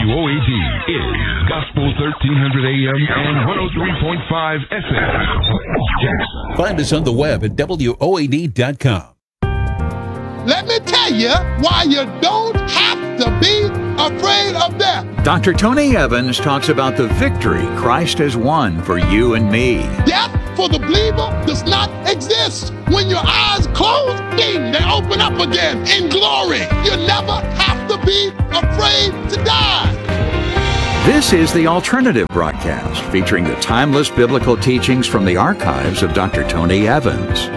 WOAD is Gospel 1300 AM and 103.5 FM. Jackson. Find us on the web at WOAD.com. Let me tell you why you don't have to be afraid of death. Dr. Tony Evans talks about the victory Christ has won for you and me. Death for the believer does not exist. When your eyes close, ding, they open up again in glory. You never have to be afraid to die. This is the Alternative Broadcast, featuring the timeless biblical teachings from the archives of Dr. Tony Evans.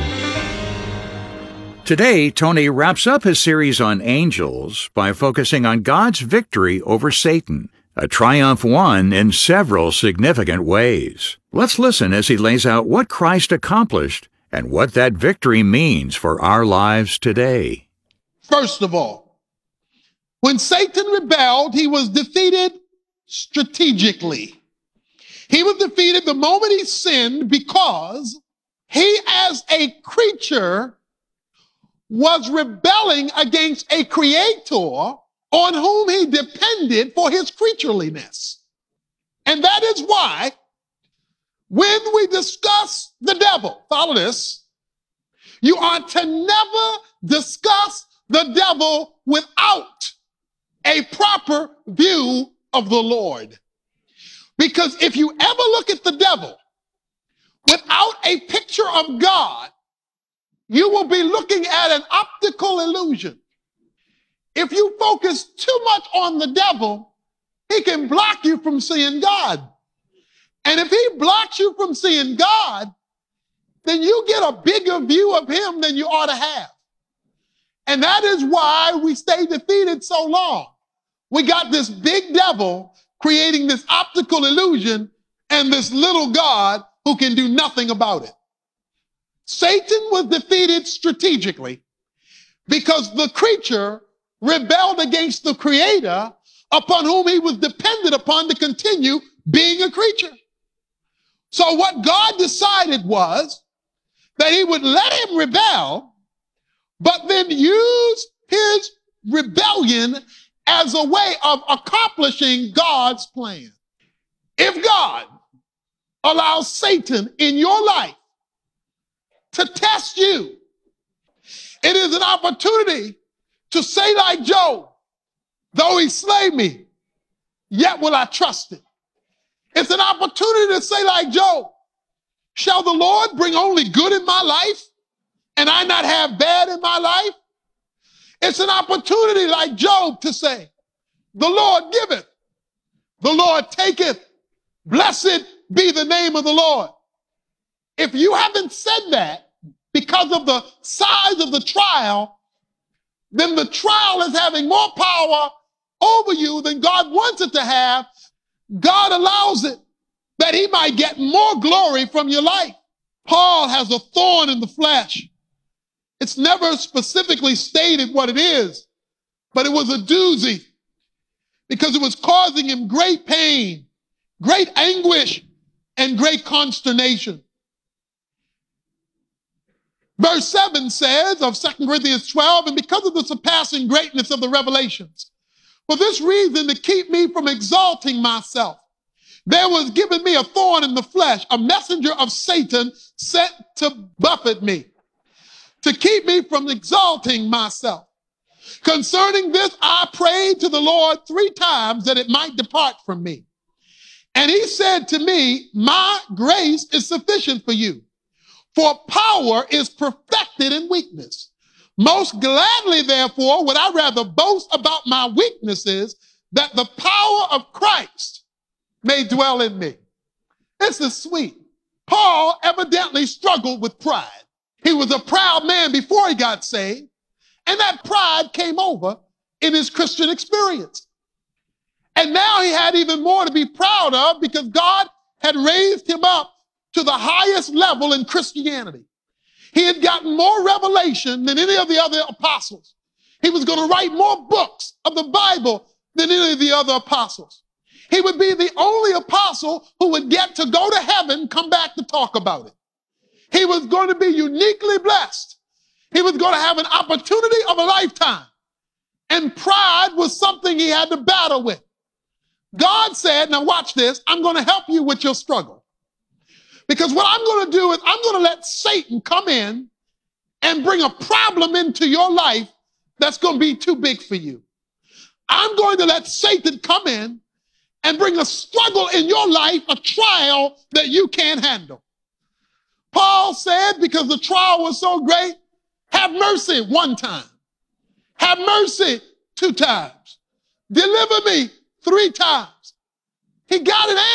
Today, Tony wraps up his series on angels by focusing on God's victory over Satan, a triumph won in several significant ways. Let's listen as he lays out what Christ accomplished and what that victory means for our lives today. First of all, when Satan rebelled, he was defeated strategically. He was defeated the moment he sinned because he, as a creature, was rebelling against a creator on whom he depended for his creatureliness. And that is why when we discuss the devil, follow this, you are to never discuss the devil without a proper view of the Lord. Because if you ever look at the devil without a picture of God, you will be looking at an optical illusion. If you focus too much on the devil, he can block you from seeing God. And if he blocks you from seeing God, then you get a bigger view of him than you ought to have. And that is why we stay defeated so long. We got this big devil creating this optical illusion and this little God who can do nothing about it. Satan was defeated strategically because the creature rebelled against the creator upon whom he was dependent upon to continue being a creature. So what God decided was that he would let him rebel, but then use his rebellion as a way of accomplishing God's plan. If God allows Satan in your life to test you, it is an opportunity to say like Job, though he slay me, yet will I trust him. It's an opportunity to say like Job, shall the Lord bring only good in my life and I not have bad in my life? It's an opportunity like Job to say, the Lord giveth, the Lord taketh, blessed be the name of the Lord. If you haven't said that because of the size of the trial, then the trial is having more power over you than God wants it to have. God allows it that he might get more glory from your life. Paul has a thorn in the flesh. It's never specifically stated what it is, but it was a doozy because it was causing him great pain, great anguish, and great consternation. Verse 7 says of 2 Corinthians 12, and because of the surpassing greatness of the revelations, for this reason to keep me from exalting myself, there was given me a thorn in the flesh, a messenger of Satan sent to buffet me, to keep me from exalting myself. Concerning this, I prayed to the Lord 3 times that it might depart from me. And he said to me, my grace is sufficient for you, for power is perfected in weakness. Most gladly, therefore, would I rather boast about my weaknesses, that the power of Christ may dwell in me. This is sweet. Paul evidently struggled with pride. He was a proud man before he got saved, and that pride came over in his Christian experience. And now he had even more to be proud of because God had raised him up to the highest level in Christianity. He had gotten more revelation than any of the other apostles. He was going to write more books of the Bible than any of the other apostles. He would be the only apostle who would get to go to heaven, come back to talk about it. He was going to be uniquely blessed. He was going to have an opportunity of a lifetime. And pride was something he had to battle with. God said, now watch this, I'm going to help you with your struggle. Because what I'm going to do is I'm going to let Satan come in and bring a problem into your life that's going to be too big for you. I'm going to let Satan come in and bring a struggle in your life, a trial that you can't handle. Paul said, because the trial was so great, have mercy one time. Have mercy 2 times. Deliver me 3 times. He got an answer.